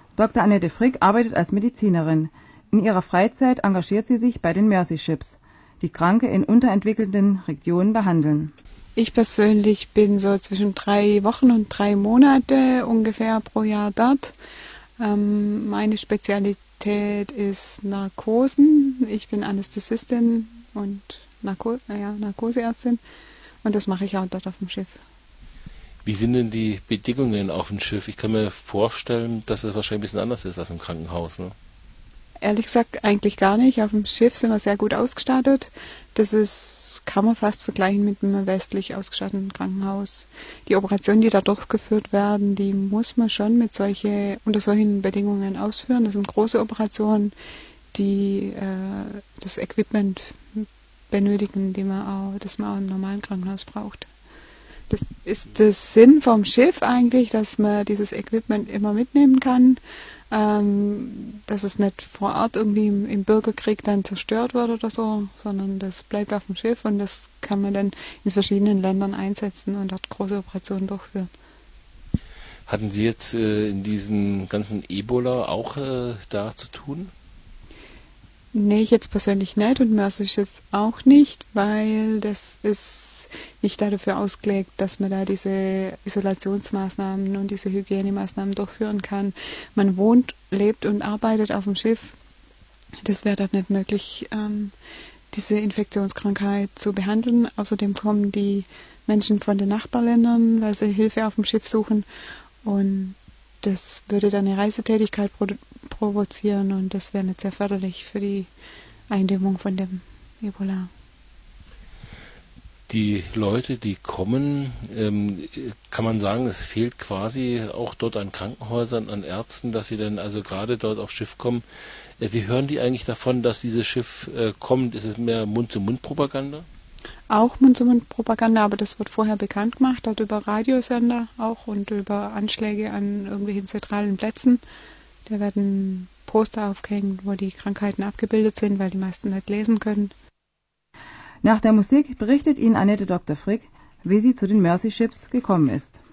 Dr. Annette Frick arbeitet als Medizinerin. In ihrer Freizeit engagiert sie sich bei den Mercy Ships, die Kranke in unterentwickelten Regionen behandeln. Ich persönlich bin so zwischen 3 Wochen und 3 Monate ungefähr pro Jahr dort. Meine Spezialität ist Narkosen. Ich bin Anästhesistin und Narkoseärztin und das mache ich auch dort auf dem Schiff. Wie sind denn die Bedingungen auf dem Schiff? Ich kann mir vorstellen, dass es wahrscheinlich ein bisschen anders ist als im Krankenhaus, ne? Ehrlich gesagt eigentlich gar nicht. Auf dem Schiff sind wir sehr gut ausgestattet. Kann man fast vergleichen mit einem westlich ausgestatteten Krankenhaus. Die Operationen, die da durchgeführt werden, die muss man schon unter solchen Bedingungen ausführen. Das sind große Operationen, die das Equipment benötigen, das man auch im normalen Krankenhaus braucht. Das ist der Sinn vom Schiff eigentlich, dass man dieses Equipment immer mitnehmen kann, dass es nicht vor Ort irgendwie im Bürgerkrieg dann zerstört wird oder so, sondern das bleibt auf dem Schiff und das kann man dann in verschiedenen Ländern einsetzen und dort große Operationen durchführen. Hatten Sie jetzt in diesem ganzen Ebola auch da zu tun? Nee, ich jetzt persönlich nicht und Mercy jetzt auch nicht, weil das ist nicht dafür ausgelegt, dass man da diese Isolationsmaßnahmen und diese Hygienemaßnahmen durchführen kann. Man wohnt, lebt und arbeitet auf dem Schiff. Das wäre dort nicht möglich, diese Infektionskrankheit zu behandeln. Außerdem kommen die Menschen von den Nachbarländern, weil sie Hilfe auf dem Schiff suchen und das würde dann eine Reisetätigkeit provozieren und das wäre nicht sehr förderlich für die Eindämmung von dem Ebola. Die Leute, die kommen, kann man sagen, es fehlt quasi auch dort an Krankenhäusern, an Ärzten, dass sie dann also gerade dort aufs Schiff kommen. Wie hören die eigentlich davon, dass dieses Schiff kommt? Ist es mehr Mund-zu-Mund-Propaganda? Auch Mund-zu-Mund-Propaganda, aber das wird vorher bekannt gemacht, dort über Radiosender auch und über Anschläge an irgendwelchen zentralen Plätzen. Da werden Poster aufgehängt, wo die Krankheiten abgebildet sind, weil die meisten nicht lesen können. Nach der Musik berichtet Ihnen Annette Dr. Frick, wie sie zu den Mercy Ships gekommen ist.